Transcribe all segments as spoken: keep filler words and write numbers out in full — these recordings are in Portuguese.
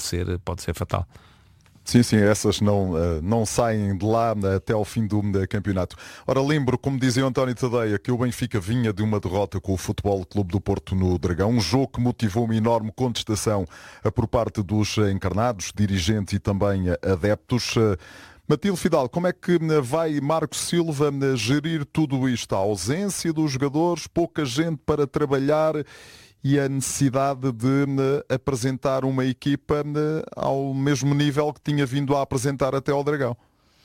pode ser, pode ser fatal. Sim, sim, essas não, não saem de lá até ao fim do campeonato. Ora, lembro, como dizia o António Tadeia, que o Benfica vinha de uma derrota com o Futebol Clube do Porto no Dragão, um jogo que motivou uma enorme contestação por parte dos encarnados, dirigentes e também adeptos. Matilde Fidal, como é que vai Marco Silva gerir tudo isto? A ausência dos jogadores, pouca gente para trabalhar e a necessidade de apresentar uma equipa ao mesmo nível que tinha vindo a apresentar até ao Dragão?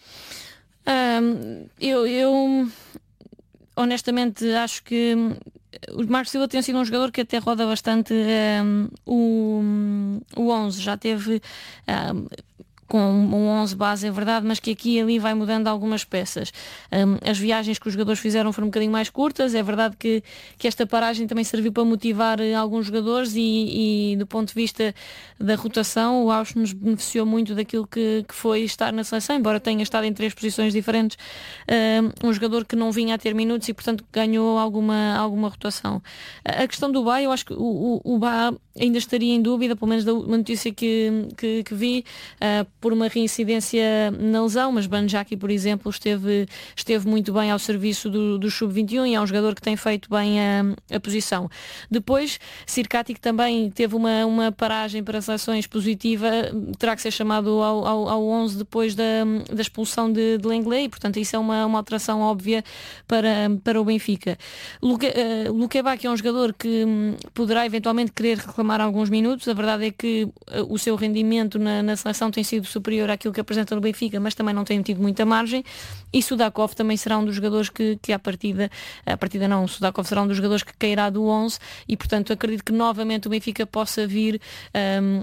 Um, eu, eu honestamente acho que o Marco Silva tem sido um jogador que até roda bastante um, o, o onze, já teve um, com um onze base, é verdade, mas que aqui e ali vai mudando algumas peças. Um, as viagens que os jogadores fizeram foram um bocadinho mais curtas, é verdade que, que esta paragem também serviu para motivar alguns jogadores e, e do ponto de vista da rotação, o Ausch nos beneficiou muito daquilo que, que foi estar na seleção, embora tenha estado em três posições diferentes, um, um jogador que não vinha a ter minutos e portanto ganhou alguma, alguma rotação. A questão do Bá, eu acho que o, o, o Bá ainda estaria em dúvida, pelo menos da notícia que, que, que vi, uh, por uma reincidência na lesão, mas Banjaki, por exemplo, esteve, esteve muito bem ao serviço do, do sub vinte e um e é um jogador que tem feito bem a, a posição. Depois, Sirkati, que também teve uma, uma paragem para seleções positiva, terá que ser chamado ao, ao, ao onze depois da, da expulsão de, de Lenglet e, portanto, isso é uma, uma alteração óbvia para, para o Benfica. Luque, uh, Luqueba, que é um jogador que um, poderá eventualmente querer reclamar alguns minutos, a verdade é que uh, o seu rendimento na, na seleção tem sido superior àquilo que apresenta no Benfica, mas também não tem tido muita margem, e Sudakov também será um dos jogadores que, que à partida, à partida não, Sudakov será um dos jogadores que cairá do onze e, portanto, acredito que novamente o Benfica possa vir um,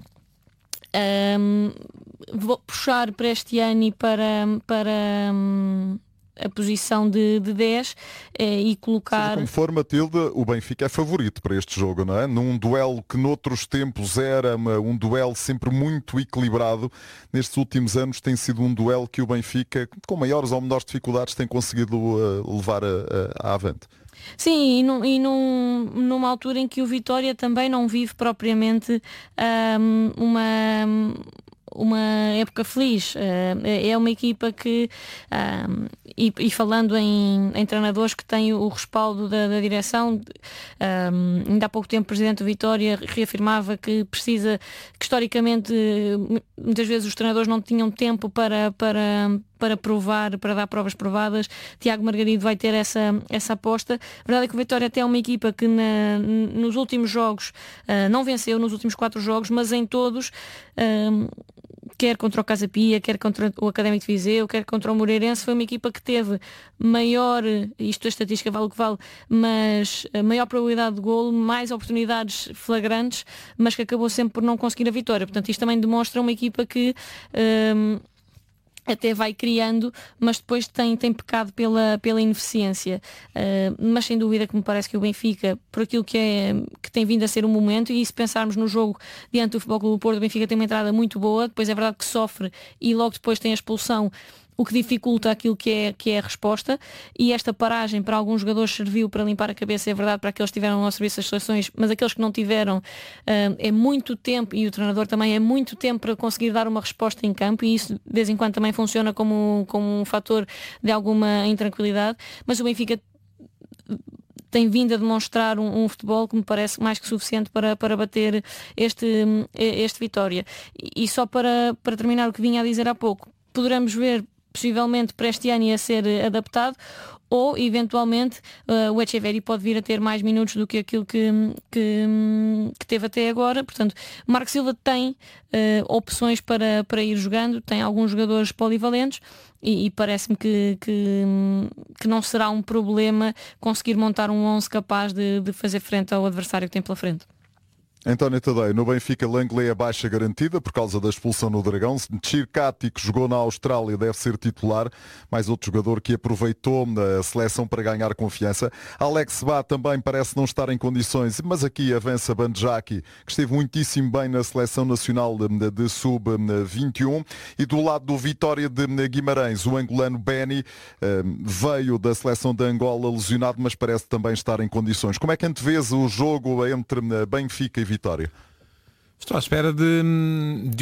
um, vou puxar para este ano e para, para um, a posição de, de dez eh, e colocar... Seja como for, Matilde, o Benfica é favorito para este jogo, não é? Num duelo que noutros tempos era uma, um duelo sempre muito equilibrado, nestes últimos anos tem sido um duelo que o Benfica, com maiores ou menores dificuldades, tem conseguido uh, levar a, a, a avante. Sim, e, num, e num, numa altura em que o Vitória também não vive propriamente um, uma... uma época feliz. É uma equipa que, um, e, e falando em, em treinadores que têm o respaldo da, da direção, um, ainda há pouco tempo o Presidente do Vitória reafirmava que precisa, que historicamente muitas vezes os treinadores não tinham tempo para, para, para provar, para dar provas provadas. Tiago Margarido vai ter essa, essa aposta. A verdade é que o Vitória até é uma equipa que na, nos últimos jogos, uh, não venceu nos últimos quatro jogos, mas em todos, um, quer contra o Casa Pia, quer contra o Académico de Viseu, quer contra o Moreirense, foi uma equipa que teve maior, isto a estatística vale o que vale, mas maior probabilidade de golo, mais oportunidades flagrantes, mas que acabou sempre por não conseguir a vitória. Portanto, isto também demonstra uma equipa que um, até vai criando, mas depois tem, tem pecado pela, pela ineficiência. Uh, mas sem dúvida que me parece que o Benfica, por aquilo que, é, que tem vindo a ser um momento, e se pensarmos no jogo diante do Futebol Clube do Porto, o Benfica tem uma entrada muito boa, depois é verdade que sofre e logo depois tem a expulsão, o que dificulta aquilo que é, que é a resposta, e esta paragem para alguns jogadores serviu para limpar a cabeça, é verdade, para aqueles que tiveram ao serviço das seleções, mas aqueles que não tiveram, uh, é muito tempo, e o treinador também é muito tempo para conseguir dar uma resposta em campo, e isso de vez em quando também funciona como, como um fator de alguma intranquilidade, mas o Benfica tem vindo a demonstrar um, um futebol que me parece mais que suficiente para, para bater este, este Vitória. E, e só para, para terminar o que vinha a dizer há pouco, poderemos ver possivelmente para este ano a ser adaptado, ou eventualmente uh, o Echeverri pode vir a ter mais minutos do que aquilo que, que, que teve até agora. Portanto, Marco Silva tem uh, opções para, para ir jogando, tem alguns jogadores polivalentes e, e parece-me que, que, que não será um problema conseguir montar um onze capaz de, de fazer frente ao adversário que tem pela frente. António Tadeia, no Benfica, Lenglet é baixa garantida por causa da expulsão no Dragão. Sirkati, que jogou na Austrália, deve ser titular. Mais outro jogador que aproveitou a seleção para ganhar confiança. Alex Bá também parece não estar em condições, mas aqui avança Banjaki, que esteve muitíssimo bem na seleção nacional de, de sub vinte e um. E do lado do Vitória de Guimarães, o angolano Beni veio da seleção de Angola lesionado, mas parece também estar em condições. Como é que antevês o jogo entre Benfica e Vitória? Estou à espera de, de